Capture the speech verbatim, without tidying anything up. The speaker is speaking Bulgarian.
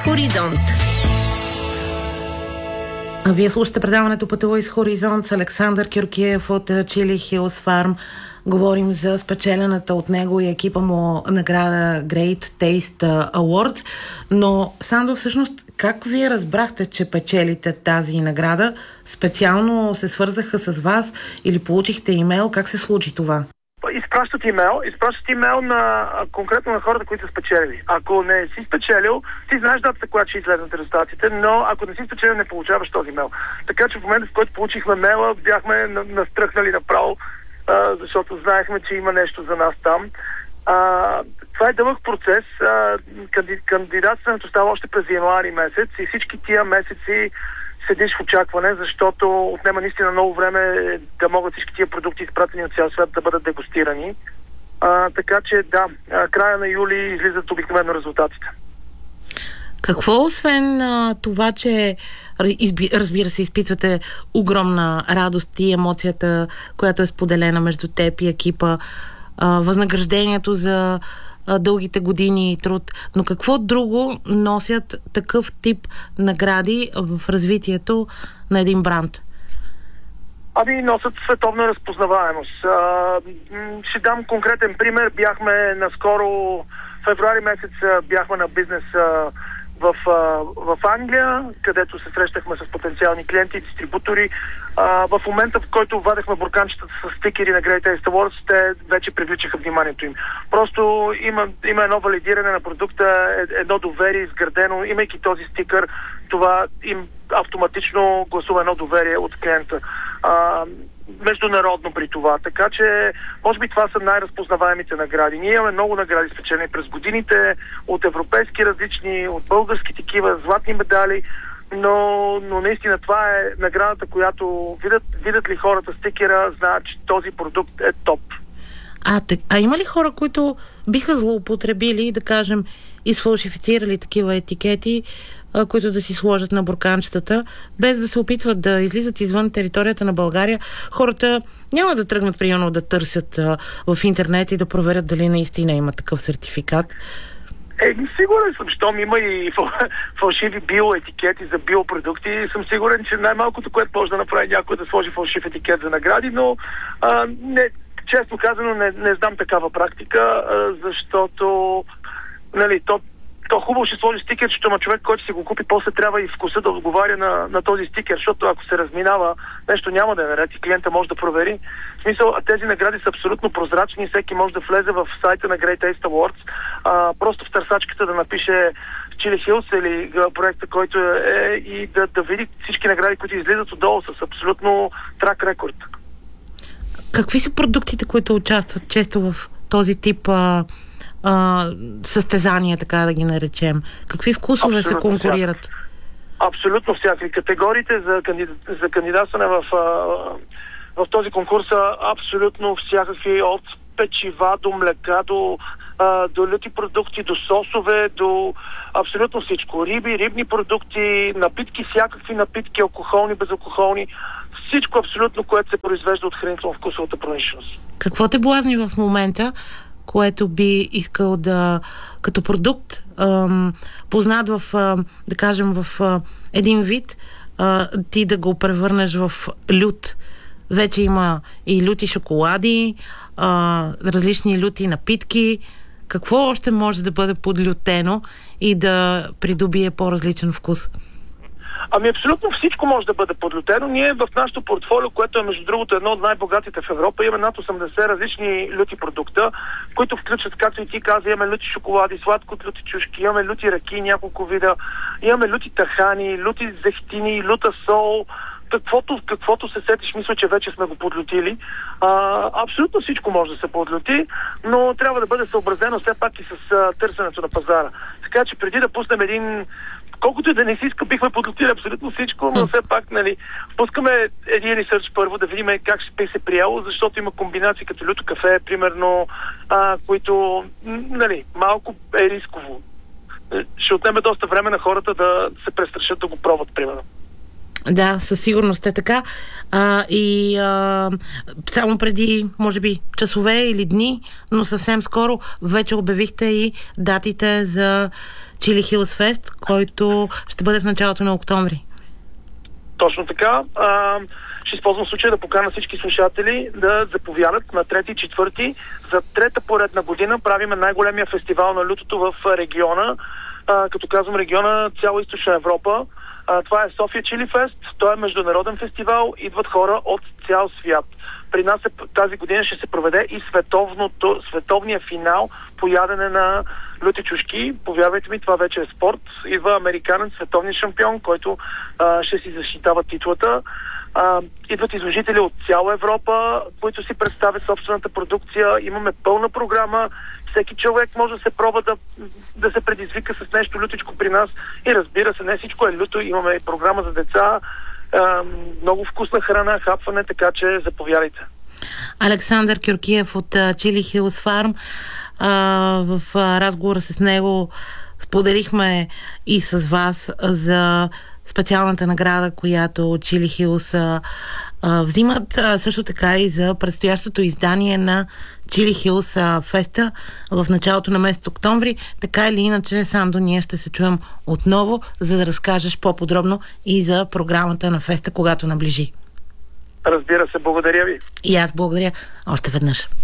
Хоризонт. А вие слушате предаването Пътувай с Хоризонт с Александър Кюркиев от Chili Hills Farm. Говорим за спечелената от него и екипа му награда Great Taste Awards. Но, Сандо, всъщност, как вие разбрахте, че печелите тази награда? Специално се свързаха с вас или получихте имейл? Как се случи това? Изпращат имейл, изпращат имейл на, конкретно на хората, които са спечелили. Ако не си спечелил, ти знаеш датата, когато ще излезнат резултатите, но ако не си спечелил, не получаваш този имейл. Така че в момента, в който получихме мейла, бяхме настръхнали направо, а, защото знаехме, че има нещо за нас там. А, това е дълъг процес. А, канди, кандидатстването става още през януари месец и всички тия месеци седиш в очакване, защото отнема наистина много време да могат всички тия продукти, изпратени от цял свят, да бъдат дегустирани. А, така че да, края на юли излизат обикновено резултатите. Какво, освен а, това, че изби, разбира се, изпитвате огромна радост и емоцията, която е споделена между теб и екипа, а, възнаграждението за а, дългите години и труд, но какво друго носят такъв тип награди в развитието на един бранд? Ами носят световна разпознаваемост. А, ще дам конкретен пример. Бяхме наскоро, февруари месец, бяхме на бизнес а, в, а, в Англия, където се срещахме с потенциални клиенти и дистрибутори. А, в момента, в който вадехме бурканчетата с стикери на Great Taste Awards, те вече привличаха вниманието им. Просто има, има едно валидиране на продукта, едно доверие изградено. Имайки този стикър, това им автоматично гласува едно доверие от клиента. А, международно при това. Така че, може би това са най-разпознаваемите награди. Ние имаме много награди спечелени през годините, от европейски различни, от български такива, златни медали, но, но наистина това е наградата, която видят, видят ли хората стикера, знаят, че този продукт е топ. А, а има ли хора, които биха злоупотребили, да кажем, изфалшифицирали такива етикети, а, които да си сложат на бурканчетата, без да се опитват да излизат извън територията на България? Хората няма да тръгнат, примерно, да търсят а, в интернет и да проверят дали наистина има такъв сертификат. Е, сигурен съм, щом има и фалшиви биоетикети за биопродукти, съм сигурен, че най-малкото, което може да направи някой, да сложи фалшив етикет за награди, но а, не, честно казано не, не знам такава практика, а, защото нали, то, то хубаво ще сложи стикер, че има човек, който си го купи, после трябва и вкуса да отговаря на, на този стикер, защото ако се разминава, нещо няма да е наред и клиента може да провери. В смисъл, тези награди са абсолютно прозрачни, всеки може да влезе в сайта на Great Taste Awards, а, просто в търсачката да напише Chili Hills или проекта, който е, и да, да види всички награди, които излизат отдолу с абсолютно трак рекорд. Какви са продуктите, които участват често в този тип а, а, състезания, така да ги наречем? Какви вкусове абсолютно се конкурират? Всякакви. Абсолютно всякакви. Категориите за, кандидат, за кандидатстване в, а, в този конкурс са абсолютно всякакви, от печива до млека, до, а, до люти продукти, до сосове, до абсолютно всичко. Риби, рибни продукти, напитки, всякакви напитки, алкохолни, безалкохолни. Всичко абсолютно, което се произвежда от хранително-вкусовата промишленост. Какво те блазни в момента, което би искал да, като продукт, ам, познат в, ам, да кажем, в а, един вид, а, ти да го превърнеш в лют? Вече има и люти шоколади, а, различни люти напитки. Какво още може да бъде подлютено и да придобие по-различен вкус? Ами абсолютно всичко може да бъде подлютено. Ние в нашото портфолио, което е между другото едно от най-богатите в Европа, имаме над осемдесет различни люти продукта, които включват, както и ти каза, имаме люти шоколади, сладко от люти чушки, имаме люти ръки, няколко вида, имаме люти тахани, люти зехтини, люта сол, каквото, каквото се сетиш, мисля, че вече сме го подлютили. А, абсолютно всичко може да се подлюти, но трябва да бъде съобразено все пак и с а, търсенето на пазара. Така че преди да пуснем един, колкото и да не си иска, бихме подлютили абсолютно всичко, но все пак, нали, пускаме един ресърч първо, да видим как ще се приело, защото има комбинации като люто кафе, примерно, а, които, нали, малко е рисково. Ще отнеме доста време на хората да се престрашат да го пробват, примерно. Да, със сигурност е така. А, и а, само преди, може би, часове или дни, но съвсем скоро вече обявихте и датите за Chili Hills Fest, който ще бъде в началото на октомври. Точно така. А, ще използвам случая да поканя всички слушатели да заповядат на трети и четвърти. За трета поредна година правиме най-големия фестивал на лютото в региона. А, като казвам региона, цяла Източна Европа. А, това е София Chili Fest. Той е международен фестивал. Идват хора от цял свят. При нас е, тази година ще се проведе и световното, световния финал по ядене на люти чушки. Повярвайте ми, това вече е спорт. Идва американец, световния шампион, който а, ще си защитава титлата. А, идват изложители от цяла Европа, които си представят собствената продукция. Имаме пълна програма. Всеки човек може да се пробва да, да се предизвика с нещо лютичко при нас. И разбира се, не всичко е люто. Имаме и програма за деца. А, много вкусна храна, хапване, така че заповядайте. Александър Кюркиев от Chili Hills Farm. А, в а, разговора с него споделихме и с вас за специалната награда, която Chili Hills а, а, взимат, а, също така и за предстоящото издание на Chili Hills а, Феста в началото на месец октомври. Така или иначе, Сандо, ние ще се чуем отново, за да разкажеш по-подробно и за програмата на Феста, когато наближи. Разбира се, благодаря ви. И аз благодаря още веднъж.